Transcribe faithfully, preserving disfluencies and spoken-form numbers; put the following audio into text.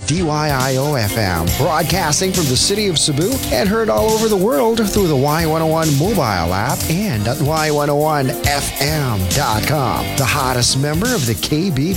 D Y I O F M, broadcasting from the city of Cebu and heard all over the world through the Y one oh one mobile app and at Y one oh one F M dot com. The hottest member of the K B